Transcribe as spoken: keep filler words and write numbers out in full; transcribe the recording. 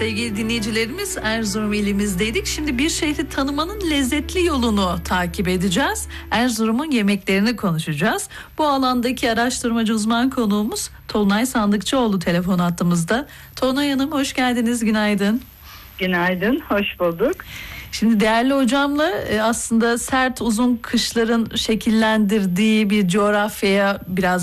Sevgili dinleyicilerimiz, Erzurum ilimizdeydik. Şimdi bir şehri tanımanın lezzetli yolunu takip edeceğiz. Erzurum'un yemeklerini konuşacağız. Bu alandaki araştırmacı uzman konuğumuz Tolunay Sandıkçıoğlu telefon hattımızda. Tolunay Hanım, hoş geldiniz, günaydın. Günaydın, hoş bulduk. Şimdi değerli hocamla aslında sert uzun kışların şekillendirdiği bir coğrafyaya biraz